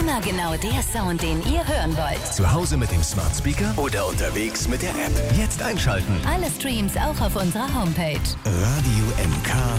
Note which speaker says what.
Speaker 1: Immer genau der Sound, den ihr hören wollt.
Speaker 2: Zu Hause mit dem Smart Speaker oder unterwegs mit der App. Jetzt einschalten.
Speaker 1: Alle Streams auch auf unserer Homepage.
Speaker 2: Radio MK